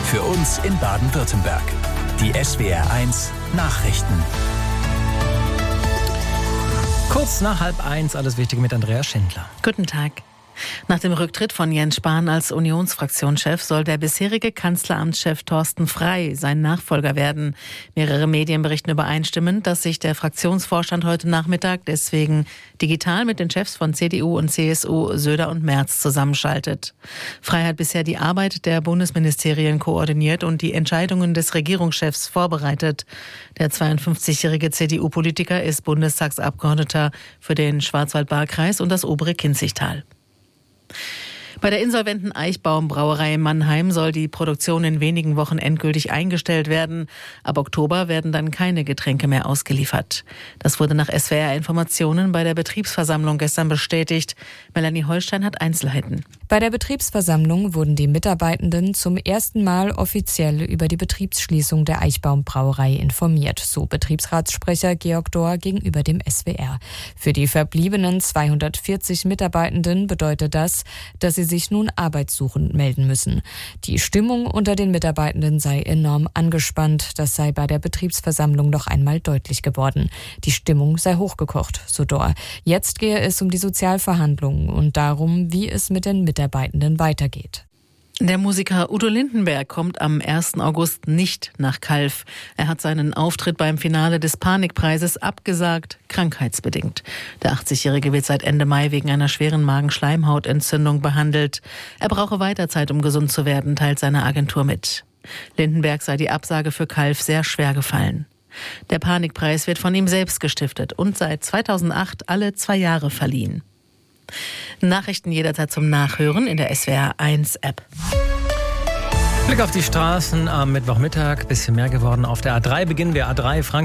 Für uns in Baden-Württemberg. Die SWR1 Nachrichten. Kurz nach 12:30, alles Wichtige mit Andrea Schindler. Guten Tag. Nach dem Rücktritt von Jens Spahn als Unionsfraktionschef soll der bisherige Kanzleramtschef Thorsten Frey sein Nachfolger werden. Mehrere Medien berichten übereinstimmend, dass sich der Fraktionsvorstand heute Nachmittag deswegen digital mit den Chefs von CDU und CSU, Söder und Merz zusammenschaltet. Frey hat bisher die Arbeit der Bundesministerien koordiniert und die Entscheidungen des Regierungschefs vorbereitet. Der 52-jährige CDU-Politiker ist Bundestagsabgeordneter für den Schwarzwald-Baar-Kreis und das obere Kinzigtal. Bei der insolventen Eichbaum-Brauerei in Mannheim soll die Produktion in wenigen Wochen endgültig eingestellt werden. Ab Oktober werden dann keine Getränke mehr ausgeliefert. Das wurde nach SWR-Informationen bei der Betriebsversammlung gestern bestätigt. Melanie Holstein hat Einzelheiten. Bei der Betriebsversammlung wurden die Mitarbeitenden zum ersten Mal offiziell über die Betriebsschließung der Eichbaum-Brauerei informiert, so Betriebsratssprecher Georg Dohr gegenüber dem SWR. Für die verbliebenen 240 Mitarbeitenden bedeutet das, dass sie sich nun arbeitssuchend melden müssen. Die Stimmung unter den Mitarbeitenden sei enorm angespannt. Das sei bei der Betriebsversammlung noch einmal deutlich geworden. Die Stimmung sei hochgekocht, so Dohr. Jetzt gehe es um die Sozialverhandlungen und darum, wie es mit den Mitarbeitenden weitergeht. Der Musiker Udo Lindenberg kommt am 1. August nicht nach Calw. Er hat seinen Auftritt beim Finale des Panikpreises abgesagt, krankheitsbedingt. Der 80-Jährige wird seit Ende Mai wegen einer schweren Magenschleimhautentzündung behandelt. Er brauche weiter Zeit, um gesund zu werden, teilt seine Agentur mit. Lindenberg sei die Absage für Calw sehr schwer gefallen. Der Panikpreis wird von ihm selbst gestiftet und seit 2008 alle 2 Jahre verliehen. Nachrichten jederzeit zum Nachhören in der SWR1-App. Blick auf die Straßen am Mittwochmittag, bisschen mehr geworden auf der A3. Beginnen wir A3 Frankfurt.